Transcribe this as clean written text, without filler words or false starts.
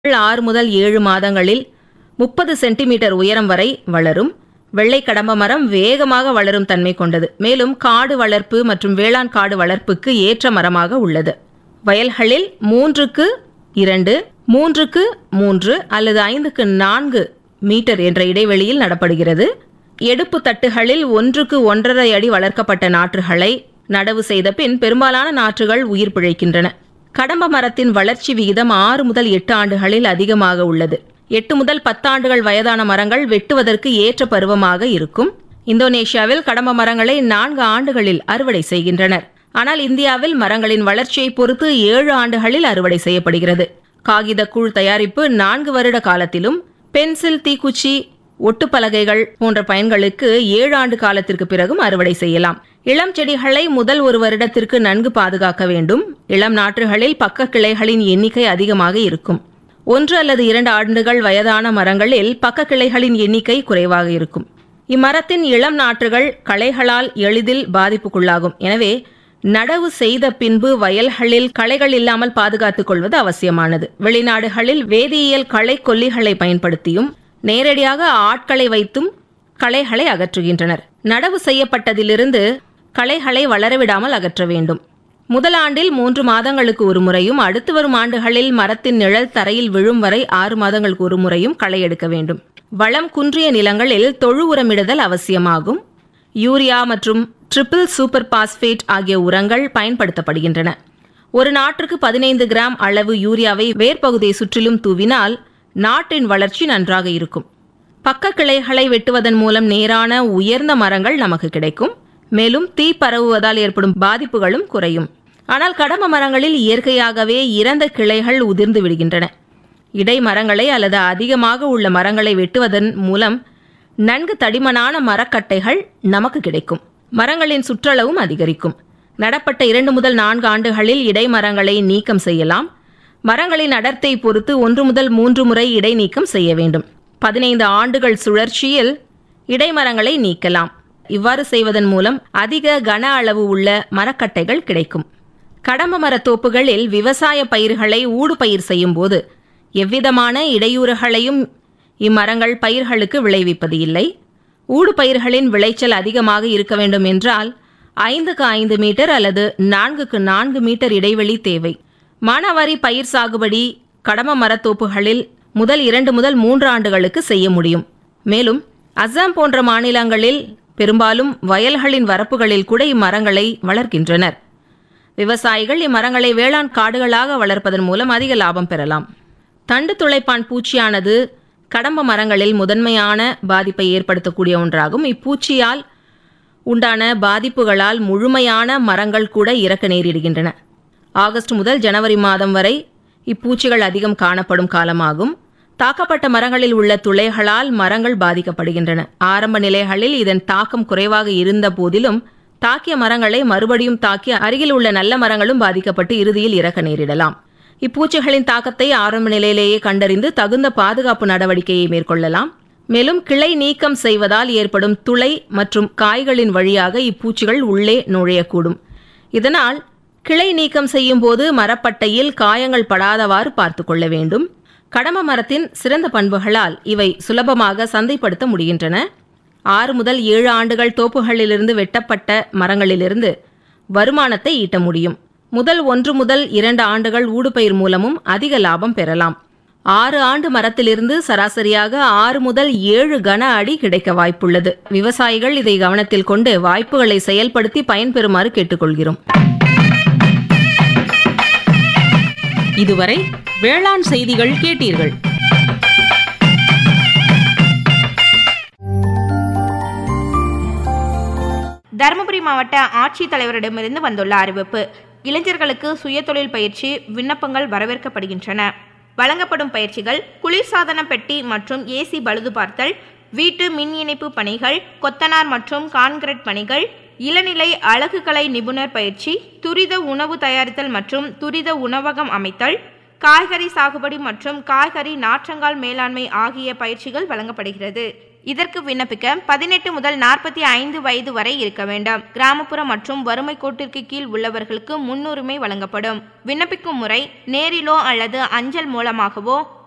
6 முதல் 7 மாதங்களில் 30 சென்டிமீட்டர் உயரம் வரை வளரும். வெள்ளை கடம்ப மரம் வேகமாக வளரும் தன்மை கொண்டது. மேலும் காடு வளர்ப்பு மற்றும் வேளாண் காடு வளர்ப்புக்கு ஏற்ற மரமாக உள்ளது. வயல்களில் 3க்கு 2, 3க்கு 3 அல்லது 5க்கு 4 மீட்டர் என்ற இடைவெளியில் நடப்படுகிறது. எடுப்பு தட்டுகளில் 1க்கு 1.5 அடி வளர்க்கப்பட்ட நாற்றுகளை நடவு செய்த பின் பெரும்பாலான நாற்றுகள் உயிர் பிழைக்கின்றன. கடம்ப மரத்தின் வளர்ச்சி விகிதம் 6 முதல் 8 ஆண்டுகளில் அதிகமாக உள்ளது. 8 முதல் 10 ஆண்டுகள் வயதான மரங்கள் வெட்டுவதற்கு ஏற்ற பருவமாக இருக்கும். இந்தோனேஷியாவில் கடம்ப மரங்களை 4 ஆண்டுகளில் அறுவடை செய்கின்றனர். ஆனால் இந்தியாவில் மரங்களின் வளர்ச்சியை பொறுத்து 7 ஆண்டுகளில் அறுவடை செய்யப்படுகிறது. காகித கூழ் தயாரிப்பு 4 வருட காலத்திலும், பென்சில், தீக்குச்சி, ஒட்டுப்பலகைகள் போன்ற பயன்களுக்கு 7 ஆண்டு காலத்திற்கு பிறகும் அறுவடை செய்யலாம். இளம் செடிகளை முதல் 1 வருடத்திற்கு நன்கு பாதுகாக்க வேண்டும். இளம் நாற்றுகளில் பக்க கிளைகளின் எண்ணிக்கை அதிகமாக இருக்கும். 1 அல்லது 2 ஆண்டுகள் வயதான மரங்களில் பக்க கிளைகளின் எண்ணிக்கை குறைவாக இருக்கும். இம்மரத்தின் இளம் நாற்றுகள் களைகளால் எளிதில் பாதிப்புக்குள்ளாகும். எனவே நடவு செய்த பின்பு வயல்களில் களைகள் இல்லாமல் பாதுகாத்துக் கொள்வது அவசியமானது. வெளிநாடுகளில் வேதியியல் களை கொல்லிகளை பயன்படுத்தியும் நேரடியாக ஆட்களை வைத்தும் களைகளை அகற்றுகின்றனர். நடவு செய்யப்பட்டதிலிருந்து களைகளை வளரவிடாமல் அகற்ற வேண்டும். முதல் ஆண்டில் 3 மாதங்களுக்கு ஒரு முறையும், அடுத்து வரும் ஆண்டுகளில் மரத்தின் நிழல் தரையில் விழும் வரை 6 மாதங்களுக்கு ஒரு முறையும் களை எடுக்க வேண்டும். வளம் குன்றிய நிலங்களில் தொழு உரமிடுதல் அவசியமாகும். யூரியா மற்றும் ட்ரிபிள் சூப்பர் பாஸ்பேட் ஆகிய உரங்கள் பயன்படுத்தப்படுகின்றன. ஒரு நாற்றுக்கு 15 கிராம் அளவு யூரியாவை வேர்பகுதியை சுற்றிலும் தூவினால் நாட்டின் வளர்ச்சி நன்றாக இருக்கும். பக்க கிளைகளை வெட்டுவதன் மூலம் நேரான உயர்ந்த மரங்கள் நமக்கு கிடைக்கும். மேலும் தீ பரவுவதால் ஏற்படும் பாதிப்புகளும் குறையும். ஆனால் கடம்ப மரங்களில் இயற்கையாகவே இறந்த கிளைகள் உதிர்ந்து விடுகின்றன. இடை மரங்களை அல்லது அதிகமாக உள்ள மரங்களை வெட்டுவதன் மூலம் நன்கு தடிமனான மரக்கட்டைகள் நமக்கு கிடைக்கும். மரங்களின் சுற்றளவும் அதிகரிக்கும். நடப்பட்ட 2 முதல் 4 ஆண்டுகளில் இடை மரங்களை நீக்கம் செய்யலாம். மரங்களின் அடர்த்தை பொறுத்து 1 முதல் 3 முறை இடை நீக்கம் செய்ய வேண்டும். 15 ஆண்டுகள் சுழற்சியில் இடைமரங்களை நீக்கலாம். இவ்வாறு செய்வதன் மூலம் அதிக கன அளவு உள்ள மரக்கட்டைகள் கிடைக்கும். கடம்ப மரத்தோப்புகளில் விவசாய பயிர்களை ஊடுபயிர் செய்யும் போது எவ்விதமான இடையூறுகளையும் இம்மரங்கள் பயிர்களுக்கு விளைவிப்பது இல்லை. ஊடுபயிர்களின் விளைச்சல் அதிகமாக இருக்க வேண்டும் என்றால் 5க்கு 5 மீட்டர் அல்லது 4க்கு 4 மீட்டர் இடைவெளி தேவை. மானாவாரி பயிர் சாகுபடி கடம்ப மரத்தோப்புகளில் முதல் 2 முதல் 3 ஆண்டுகளுக்கு செய்ய முடியும். மேலும் அசாம் போன்ற மாநிலங்களில் பெரும்பாலும் வயல்களின் வரப்புகளில் கூட இம்மரங்களை வளர்க்கின்றனர். விவசாயிகள் இம்மரங்களை வேளாண் காடுகளாக வளர்ப்பதன் மூலம் அதிக லாபம் பெறலாம். தண்டு துளைப்பான் பூச்சியானது கடம்ப மரங்களில் முதன்மையான பாதிப்பை ஏற்படுத்தக்கூடிய ஒன்றாகும். இப்பூச்சியால் உண்டான பாதிப்புகளால் முழுமையான மரங்கள் கூட இறக்க நேரிடுகின்றன. ஆகஸ்ட் முதல் ஜனவரி மாதம் வரை இப்பூச்சிகள் அதிகம் காணப்படும் காலமாகும். தாக்கப்பட்ட மரங்களில் உள்ள துளைகளால் மரங்கள் பாதிக்கப்படுகின்றன. ஆரம்ப நிலைகளில் இதன் தாக்கம் குறைவாக இருந்த போதிலும் தாக்கிய மரங்களை மறுபடியும் தாக்கி அருகில் உள்ள நல்ல மரங்களும் பாதிக்கப்பட்டு இறுதியில் இறக்க நேரிடலாம். இப்பூச்சிகளின் தாக்கத்தை ஆரம்ப நிலையிலேயே கண்டறிந்து தகுந்த பாதுகாப்பு நடவடிக்கையை மேற்கொள்ளலாம். மேலும் கிளை நீக்கம் செய்வதால் ஏற்படும் துளை மற்றும் காய்களின் வழியாக இப்பூச்சிகள் உள்ளே நுழையக்கூடும். இதனால் கிளை நீக்கம் செய்யும் போது மரப்பட்டையில் காயங்கள் படாதவாறு பார்த்து கொள்ள வேண்டும். கடம்ப மரத்தின் சிறந்த பண்புகளால் இவை சுலபமாக சந்தைப்படுத்த முடிகின்றன. 6 முதல் 7 ஆண்டுகள் தோப்புகளிலிருந்து வெட்டப்பட்ட மரங்களிலிருந்து வருமானத்தை ஈட்ட முடியும். முதல் 1 முதல் 2 ஆண்டுகள் ஊடுபயிர் மூலமும் அதிக லாபம் பெறலாம். 6 ஆண்டு மரத்திலிருந்து சராசரியாக 6 முதல் 7 கன அடி கிடைக்க வாய்ப்புள்ளது. விவசாயிகள் இதை கவனத்தில் கொண்டு வாய்ப்புகளை செயல்படுத்தி பயன்பெறுமாறு கேட்டுக்கொள்கிறோம். இதுவரை வேளாண் செய்திகள் கேட்டீர்கள். தருமபுரி மாவட்ட ஆட்சித்தலைவரிடமிருந்து வந்துள்ள அறிவிப்பு. இளைஞர்களுக்கு சுயதொழில் பயிற்சி விண்ணப்பங்கள் வரவேற்கப்படுகின்றன. வழங்கப்படும் பயிற்சிகள் குளிர்சாதன பெட்டி மற்றும் ஏசி பழுது பார்த்தல், வீட்டு மின் இணைப்பு பணிகள், கொத்தனார் மற்றும் கான்கிரீட் பணிகள், இளநிலை அழகுக்கலை நிபுணர் பயிற்சி, துரித உணவு தயாரித்தல் மற்றும் துரித உணவகம் அமைத்தல், காய்கறி சாகுபடி மற்றும் காய்கறி நாற்றங்கால் மேலாண்மை ஆகிய பயிற்சிகள் வழங்கப்படுகிறது. இதற்கு விண்ணப்பிக்க 18 முதல் 45 வயது வரை இருக்க வேண்டும். கிராமப்புற மற்றும் வறுமை கோட்டிற்கு கீழ் உள்ளவர்களுக்கு முன்னுரிமை வழங்கப்படும். விண்ணப்பிக்கும் முறை நேரிலோ அல்லது அஞ்சல் மூலமாகவோ